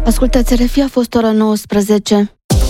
Ascultați RFI, a fost ora 19.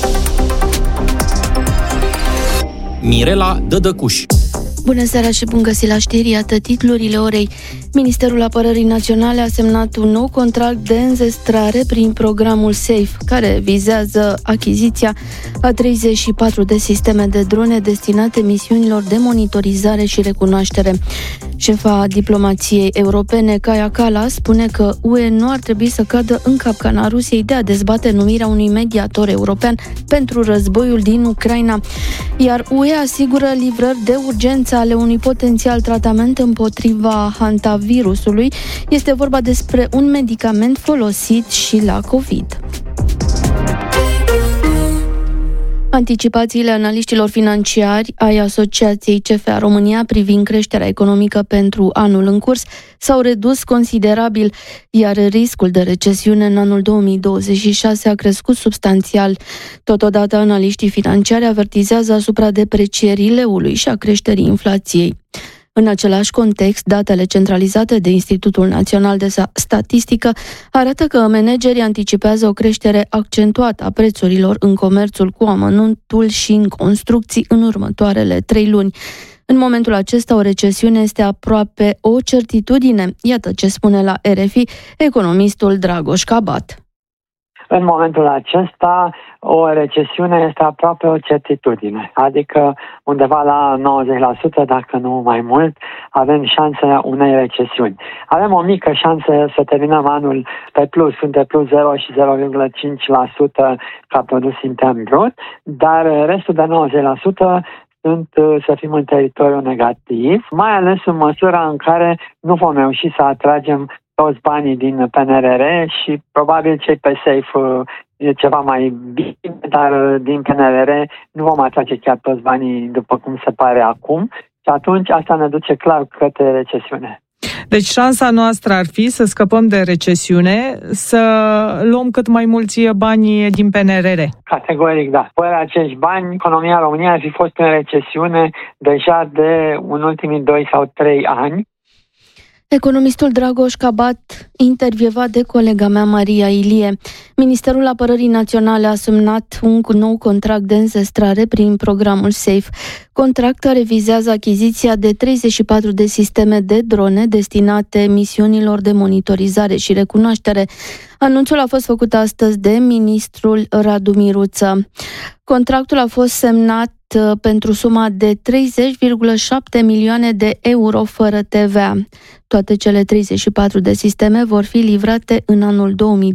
Mirela Dădăcuș. Bună seara și bun găsit la știri, iată titlurile orei. Ministerul Apărării Naționale a semnat un nou contract de înzestrare prin programul SAFE, care vizează achiziția a 34 de sisteme de drone destinate misiunilor de monitorizare și recunoaștere. Șefa diplomației europene, Kaja Kallas, spune că UE nu ar trebui să cadă în capcana Rusiei de a dezbate numirea unui mediator european pentru războiul din Ucraina, iar UE asigură livrări de urgență ale unui potențial tratament împotriva hantavirusului. Este vorba despre un medicament folosit și la COVID. Anticipațiile analiștilor financiari ai Asociației CFA România privind creșterea economică pentru anul în curs s-au redus considerabil, iar riscul de recesiune în anul 2026 a crescut substanțial. Totodată, analiștii financiari avertizează asupra deprecierii leului și a creșterii inflației. În același context, datele centralizate de Institutul Național de Statistică arată că managerii anticipează o creștere accentuată a prețurilor în comerțul cu amănuntul și în construcții în următoarele 3 luni. În momentul acesta, o recesiune este aproape o certitudine. Iată ce spune la RFI economistul Dragoș Cabat. În momentul acesta, o recesiune este aproape o certitudine, adică undeva la 90%, dacă nu mai mult, avem șansa unei recesiuni. Avem o mică șansă să terminăm anul pe plus, între plus 0 și 0,5% ca produs intern brut, dar restul de 90% sunt, să fim în teritoriu negativ, mai ales în măsura în care nu vom reuși să atragem toți banii din PNRR și probabil cei pe SAFE e ceva mai bine, dar din PNRR nu vom atrage chiar toți banii după cum se pare acum și atunci asta ne duce clar către recesiune. Deci șansa noastră ar fi să scăpăm de recesiune, să luăm cât mai mulți bani din PNRR. Categoric, da. Fără acești bani, economia României ar fi fost în recesiune deja de în ultimii 2 sau 3 ani. Economistul Dragoș Cabat, intervievat de colega mea Maria Ilie. Ministerul Apărării Naționale a semnat un nou contract de înzestrare prin programul SAFE. Contract care vizează achiziția de 34 de sisteme de drone destinate misiunilor de monitorizare și recunoaștere. Anunțul a fost făcut astăzi de ministrul Radu Miruță. Contractul a fost semnat pentru suma de 30,7 milioane de euro fără TVA. Toate cele 34 de sisteme vor fi livrate în anul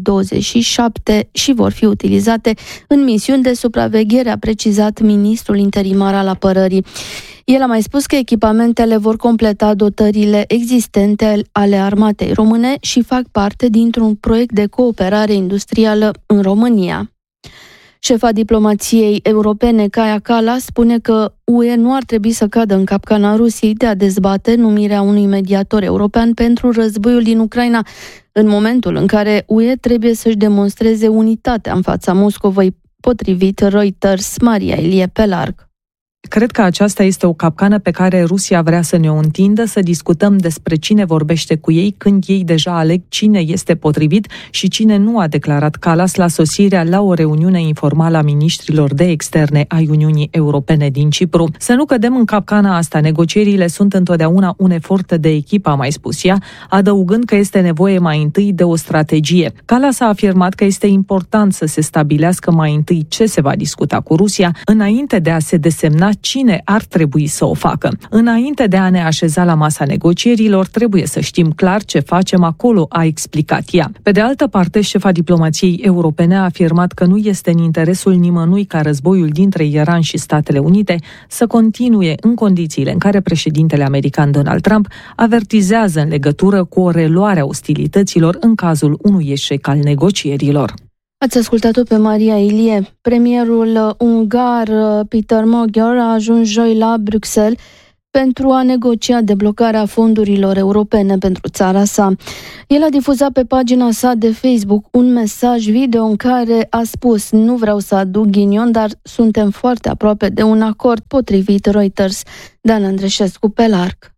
2027 și vor fi utilizate în misiuni de supraveghere, a precizat ministrul interimar al apărării. El a mai spus că echipamentele vor completa dotările existente ale armatei române și fac parte dintr-un proiect de cooperare industrială în România. Șefa diplomației europene, Kaja Kallas, spune că UE nu ar trebui să cadă în capcana Rusiei de a dezbate numirea unui mediator european pentru războiul din Ucraina, în momentul în care UE trebuie să-și demonstreze unitatea în fața Moscovei, potrivit Reuters. Maria Ilie pe larg. Cred că aceasta este o capcană pe care Rusia vrea să ne o întindă, să discutăm despre cine vorbește cu ei, când ei deja aleg cine este potrivit și cine nu, a declarat Kallas la sosirea la o reuniune informală a miniștrilor de externe ai Uniunii Europene din Cipru. Să nu cădem în capcana asta, negocierile sunt întotdeauna un efort de echipă, a mai spus ea, adăugând că este nevoie mai întâi de o strategie. Kallas a afirmat că este important să se stabilească mai întâi ce se va discuta cu Rusia, înainte de a se desemna cine ar trebui să o facă. Înainte de a ne așeza la masa negocierilor, trebuie să știm clar ce facem acolo, a explicat ea. Pe de altă parte, șefa diplomației europene a afirmat că nu este în interesul nimănui ca războiul dintre Iran și Statele Unite să continue în condițiile în care președintele american Donald Trump avertizează în legătură cu o reluare a ostilităților în cazul unui eșec al negocierilor. Ați ascultat-o pe Maria Ilie. Premierul ungar Peter Magyar a ajuns joi la Bruxelles pentru a negocia deblocarea fondurilor europene pentru țara sa. El a difuzat pe pagina sa de Facebook un mesaj video în care a spus: "Nu vreau să aduc ghinion, dar suntem foarte aproape de un acord", potrivit Reuters. Dan Andreșescu pe larg.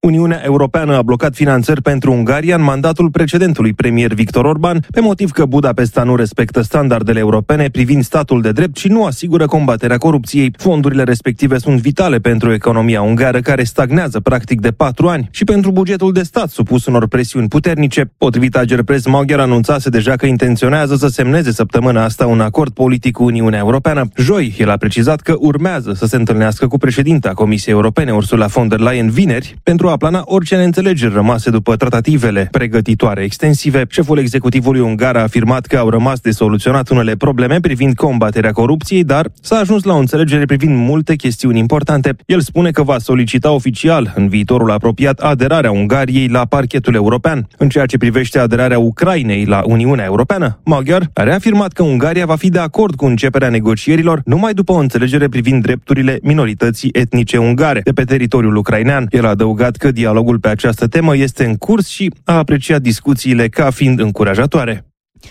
Uniunea Europeană a blocat finanțări pentru Ungaria în mandatul precedentului premier Viktor Orban, pe motiv că Budapesta nu respectă standardele europene privind statul de drept și nu asigură combaterea corupției. Fondurile respective sunt vitale pentru economia ungară, care stagnează practic de 4 ani, și pentru bugetul de stat, supus unor presiuni puternice. Potrivit Agerpres, Magyar anunțase deja că intenționează să semneze săptămâna asta un acord politic cu Uniunea Europeană. Joi, el a precizat că urmează să se întâlnească cu președinta Comisiei Europene, Ursula von der Leyen, vineri, pentru a plana orice neînțelegeri rămase după tratativele pregătitoare extensive. Șeful executivului ungar a afirmat că au rămas de soluționat unele probleme privind combaterea corupției, dar s-a ajuns la o înțelegere privind multe chestiuni importante. El spune că va solicita oficial în viitorul apropiat aderarea Ungariei la parchetul european. În ceea ce privește aderarea Ucrainei la Uniunea Europeană, Magyar a reafirmat că Ungaria va fi de acord cu începerea negocierilor numai după o înțelegere privind drepturile minorității etnice ungare de pe teritoriul ucrainean. El a adăugat că dialogul pe această temă este în curs și a apreciat discuțiile ca fiind încurajatoare.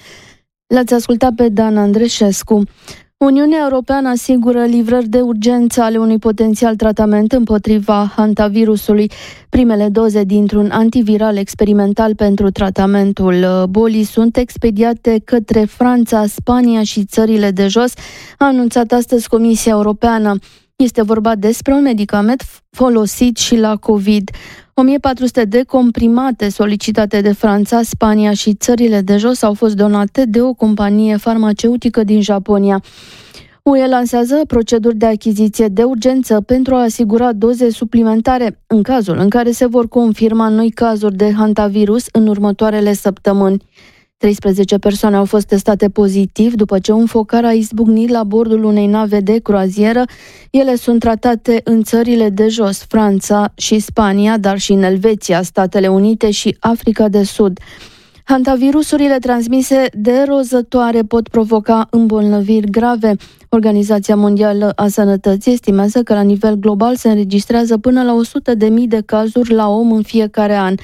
L-ați ascultat pe Dan Andreșescu. Uniunea Europeană asigură livrări de urgență ale unui potențial tratament împotriva hantavirusului. Primele doze dintr-un antiviral experimental pentru tratamentul bolii sunt expediate către Franța, Spania și țările de jos, a anunțat astăzi Comisia Europeană. Este vorba despre un medicament folosit și la COVID. 1400 de comprimate solicitate de Franța, Spania și țările de jos au fost donate de o companie farmaceutică din Japonia. UE lansează proceduri de achiziție de urgență pentru a asigura doze suplimentare în cazul în care se vor confirma noi cazuri de hantavirus în următoarele săptămâni. 13 persoane au fost testate pozitiv după ce un focar a izbucnit la bordul unei nave de croazieră. Ele sunt tratate în țările de jos, Franța și Spania, dar și în Elveția, Statele Unite și Africa de Sud. Hantavirusurile transmise de rozătoare pot provoca îmbolnăviri grave. Organizația Mondială a Sănătății estimează că la nivel global se înregistrează până la 100.000 de cazuri la om în fiecare an.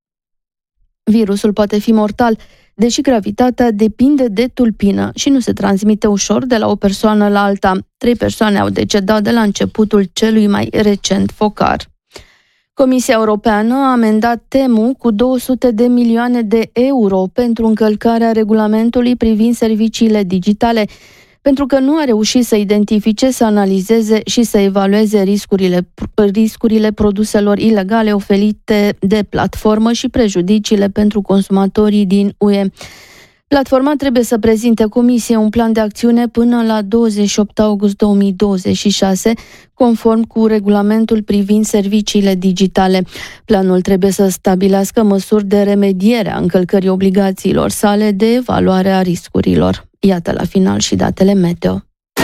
Virusul poate fi mortal, deși gravitatea depinde de tulpină și nu se transmite ușor de la o persoană la alta. 3 persoane au decedat de la începutul celui mai recent focar. Comisia Europeană a amendat Temu cu 200 de milioane de euro pentru încălcarea regulamentului privind serviciile digitale, pentru că nu a reușit să identifice, să analizeze și să evalueze riscurile produselor ilegale oferite de platformă și prejudiciile pentru consumatorii din UE. Platforma trebuie să prezinte Comisiei un plan de acțiune până la 28 august 2026, conform cu regulamentul privind serviciile digitale. Planul trebuie să stabilească măsuri de remediere a încălcării obligațiilor sale de evaluare a riscurilor. Iată la final și datele meteo.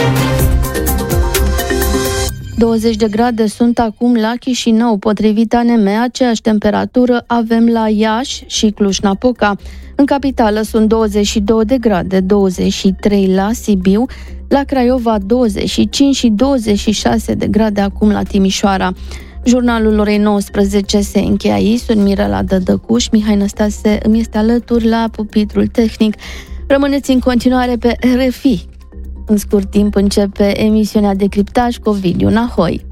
20 de grade sunt acum la Chișinău. Potrivit ANM, aceeași temperatură avem la Iași și Cluj-Napoca. În capitală sunt 22 de grade, 23 la Sibiu, la Craiova 25 și 26 de grade acum la Timișoara. Jurnalul orei 19 se încheie aici. Sunt Mirela Dădăcuș, Mihai Năstase îmi este alături la pupitrul tehnic. Rămâneți în continuare pe RFI. În scurt timp începe emisiunea Decriptaj cu Ovidiu Nahoi.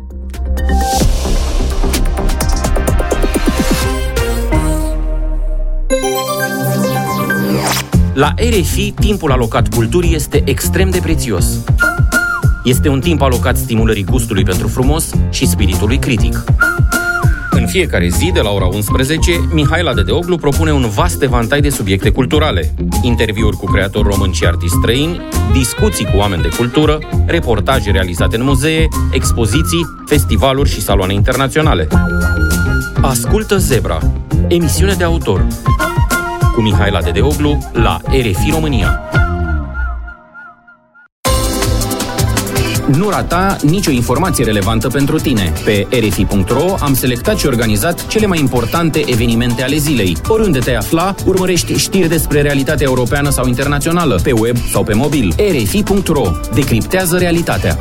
La RFI, timpul alocat culturii este extrem de prețios. Este un timp alocat stimulării gustului pentru frumos și spiritului critic. În fiecare zi, de la ora 11, Mihaela Dedeoglu propune un vast evantai de subiecte culturale. Interviuri cu creatori români și artiști străini, discuții cu oameni de cultură, reportaje realizate în muzee, expoziții, festivaluri și saloane internaționale. Ascultă Zebra, emisiune de autor, cu Mihaela Dedeoglu la RFI România. Nu rata nicio informație relevantă pentru tine. Pe rfi.ro am selectat și organizat cele mai importante evenimente ale zilei. Oriunde te afla, urmărești știri despre realitatea europeană sau internațională, pe web sau pe mobil. rfi.ro. Decriptează realitatea.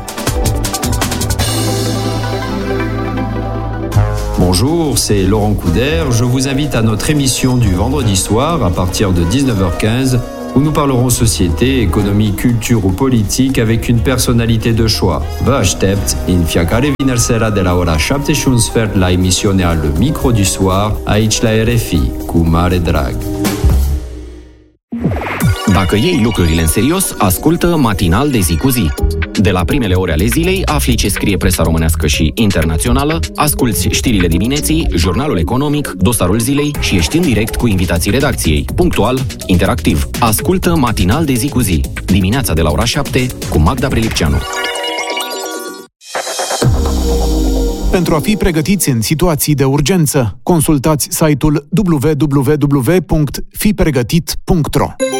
Bonjour, c'est Laurent Couder. Je vous invite à notre émission du vendredi soir à partir de 19h15 où nous parlerons société, économie, culture ou politique avec une personnalité de choix. Vă aștept în fiecare vineri seara de la ora 7:15 la emisiunea Le Micro du Soir, aici la RFI, cu mare drag. Dacă iei lucrurile în serios, ascultă Matinal de zi cu zi. De la primele ore ale zilei afli ce scrie presa românească și internațională, asculți știrile dimineții, jurnalul economic, dosarul zilei și ești în direct cu invitații redacției. Punctual, interactiv. Ascultă Matinal de zi cu zi. Dimineața de la ora 7 cu Magda Prelipceanu. Pentru a fi pregătiți în situații de urgență, consultați site-ul www.fipregătit.ro.